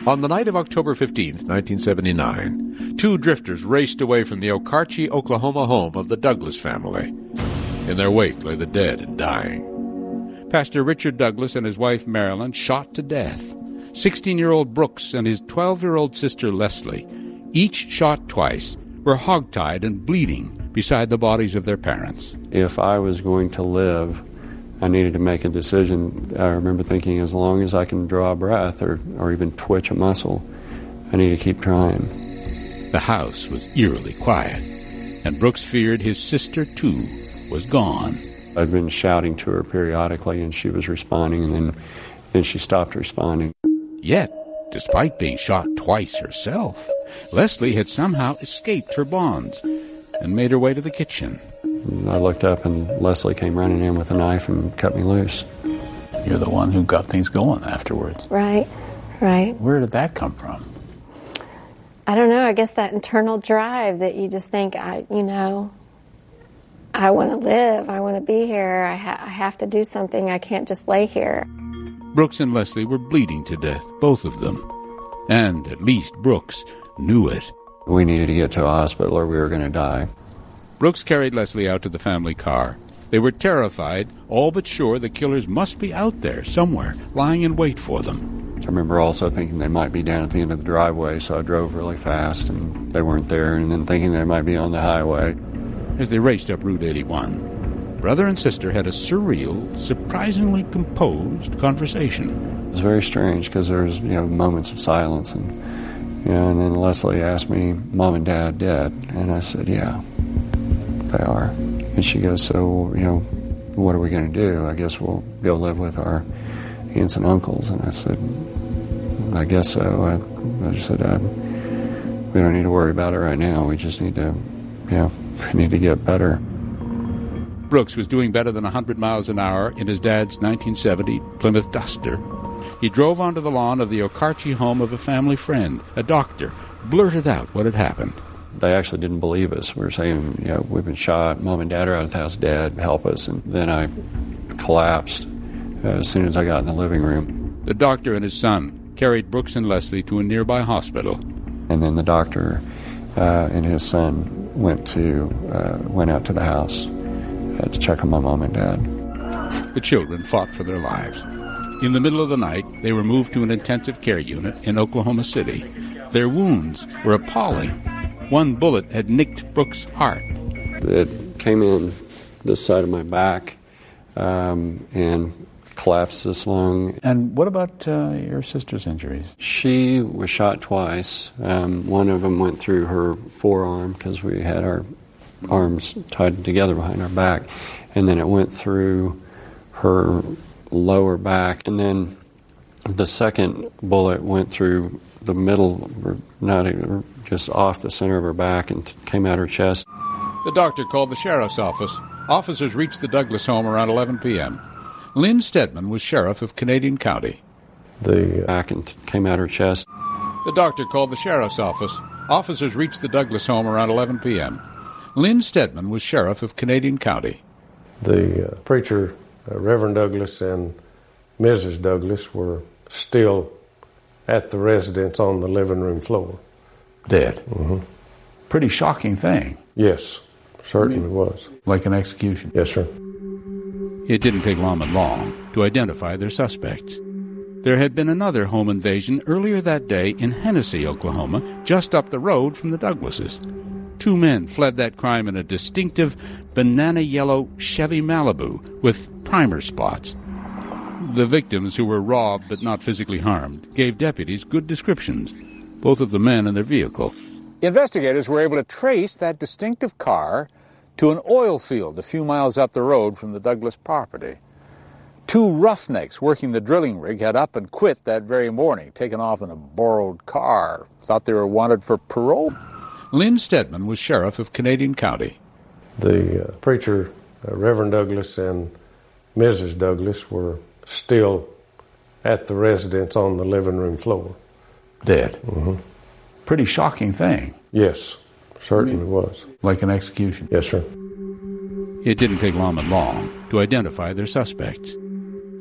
On the night of October 15th, 1979, two drifters raced away from the Okarche, Oklahoma home of the Douglas family. In their wake lay the dead and dying. Pastor Richard Douglas and his wife Marilyn shot to death. 16-year-old Brooks and his 12-year-old sister Leslie, each shot twice, were hogtied and bleeding beside the bodies of their parents. If I was going to live, I needed to make a decision. I remember thinking, as long as I can draw a breath or even twitch a muscle, I need to keep trying. The house was eerily quiet, and Brooks feared his sister, too, was gone. I'd been shouting to her periodically, and she was responding, and then she stopped responding. Yet, despite being shot twice herself, Leslie had somehow escaped her bonds and made her way to the kitchen. I looked up, and Leslie came running in with a knife and cut me loose. You're the one who got things going afterwards. Right. Where did that come from? I don't know. I guess that internal drive that you just think, I want to live. I want to be here. I have to do something. I can't just lay here. Brooks and Leslie were bleeding to death, both of them. And at least Brooks knew it. We needed to get to a hospital or we were going to die. Brooks carried Leslie out to the family car. They were terrified, all but sure the killers must be out there somewhere, lying in wait for them. I remember also thinking they might be down at the end of the driveway, so I drove really fast, and they weren't there, and then thinking they might be on the highway. As they raced up Route 81, brother and sister had a surreal, surprisingly composed conversation. It was very strange because there was, moments of silence, and then Leslie asked me, "Mom and Dad dead?" And I said, "Yeah, they are." And she goes, "So, what are we going to do? I guess we'll go live with our aunts and uncles." And I said, "I guess so." I said, "We don't need to worry about it right now. We just need to, we need to get better." Brooks was doing better than 100 miles an hour in his dad's 1970 Plymouth Duster. He drove onto the lawn of the Okarche home of a family friend, a doctor, blurted out what had happened. They actually didn't believe us. We were saying, "We've been shot. Mom and Dad are out of the house dead. Help us." And then I collapsed as soon as I got in the living room. The doctor and his son carried Brooks and Leslie to a nearby hospital. And then the doctor and his son went out to the house to check on my mom and dad. The children fought for their lives. In the middle of the night, they were moved to an intensive care unit in Oklahoma City. Their wounds were appalling. One bullet had nicked Brooks' heart. It came in this side of my back and collapsed this lung. And what about your sister's injuries? She was shot twice. One of them went through her forearm because we had our arms tied together behind our back. And then it went through her lower back. And then the second bullet went through the middle, just off the center of her back and came out her chest. The doctor called the sheriff's office. Officers reached the Douglas home around 11 p.m. Lynn Stedman was sheriff of Canadian County. The back and came out her chest. The doctor called the sheriff's office. Officers reached the Douglas home around 11 p.m. Lynn Stedman was sheriff of Canadian County. The preacher, Reverend Douglas, and Mrs. Douglas were still at the residence on the living room floor. Dead? Mm-hmm. Pretty shocking thing. Yes, certainly was. Like an execution? Yes, sir. It didn't take Lawman long to identify their suspects. There had been another home invasion earlier that day in Hennessy, Oklahoma, just up the road from the Douglases. Two men fled that crime in a distinctive banana-yellow Chevy Malibu with primer spots. The victims, who were robbed but not physically harmed, gave deputies good descriptions, both of the men and their vehicle. Investigators were able to trace that distinctive car to an oil field a few miles up the road from the Douglas property. Two roughnecks working the drilling rig had up and quit that very morning, taken off in a borrowed car. Thought they were wanted for parole. Lynn Stedman was sheriff of Canadian County. The preacher, Reverend Douglas, and Mrs. Douglas were still at the residence on the living room floor. Dead? Mm-hmm. Pretty shocking thing. Yes, certainly was. Like an execution? Yes, sir. It didn't take Lawman long to identify their suspects.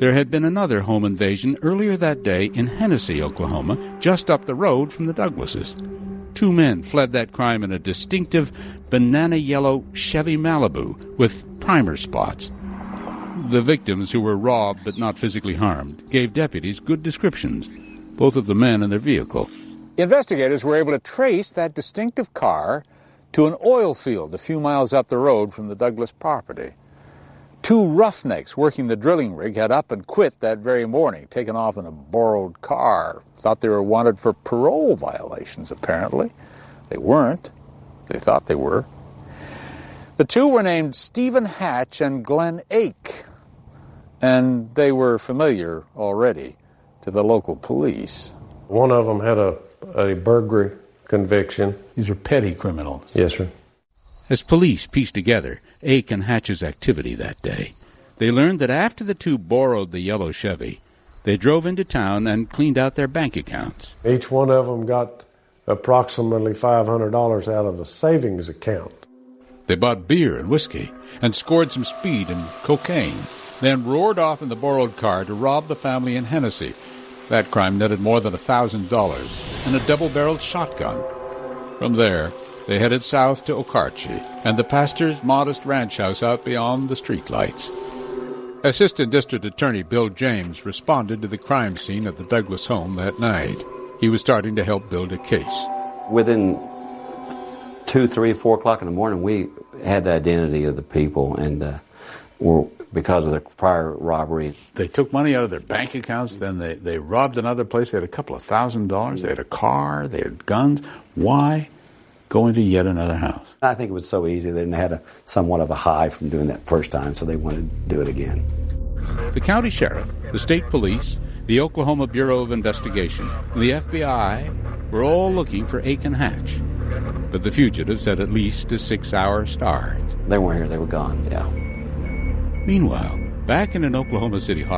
There had been another home invasion earlier that day in Hennessy, Oklahoma, just up the road from the Douglases. 2 men fled that crime in a distinctive banana yellow Chevy Malibu with primer spots. The victims, who were robbed but not physically harmed, gave deputies good descriptions, both of the men and their vehicle. Investigators were able to trace that distinctive car to an oil field a few miles up the road from the Douglas property. 2 roughnecks working the drilling rig had up and quit that very morning, taken off in a borrowed car. Thought they were wanted for parole violations, apparently. They weren't. They thought they were. The 2 were named Stephen Hatch and Glenn Ake, and they were familiar already to the local police. One of them had a burglary conviction. These are petty criminals. Yes, sir. As police pieced together Ake and Hatch's activity that day, they learned that after the 2 borrowed the yellow Chevy, they drove into town and cleaned out their bank accounts. Each one of them got approximately $500 out of a savings account. They bought beer and whiskey and scored some speed and cocaine, then roared off in the borrowed car to rob the family in Hennessy. That crime netted more than $1,000 and a double-barreled shotgun. From there, they headed south to Okarche and the pastor's modest ranch house out beyond the streetlights. Assistant District Attorney Bill James responded to the crime scene at the Douglas home that night. He was starting to help build a case. Within 2, 3, 4 o'clock in the morning, we had the identity of the people, and because of their prior robbery. They took money out of their bank accounts, then they robbed another place. They had a couple of $1,000. They had a car. They had guns. Why go into yet another house? I think it was so easy. They had somewhat of a high from doing that first time, so they wanted to do it again. The county sheriff, the state police, the Oklahoma Bureau of Investigation, and the FBI were all looking for Ake and Hatch. But the fugitives had at least a 6-hour start. They weren't here. They were gone, yeah. Meanwhile, back in an Oklahoma City hospital,